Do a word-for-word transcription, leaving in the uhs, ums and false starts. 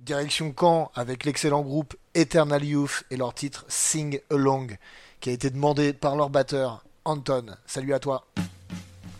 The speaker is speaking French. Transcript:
Direction Caen avec l'excellent groupe Eternal Youth et leur titre Sing Along qui a été demandé par leur batteur Anton. Salut à toi.